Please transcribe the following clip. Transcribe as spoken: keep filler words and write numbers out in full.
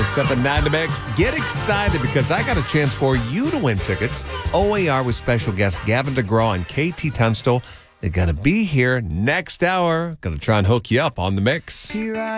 seven nine The Mix. Get excited because I got a chance for you to win tickets. O A R with special guest Gavin DeGraw and K T Tunstall. They're going to be here next hour. Going to try and hook you up on The Mix.